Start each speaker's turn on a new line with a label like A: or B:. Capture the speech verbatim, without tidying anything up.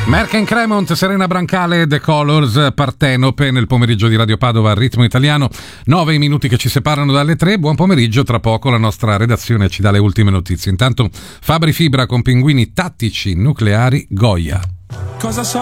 A: Merken Cremont, Serena Brancale, The Colors, Partenope nel pomeriggio di Radio Padova al ritmo italiano. Nove minuti che ci separano dalle tre. Buon pomeriggio, tra poco la nostra redazione ci dà le ultime notizie. Intanto Fabri Fibra con pinguini tattici nucleari Goya.
B: Cosa so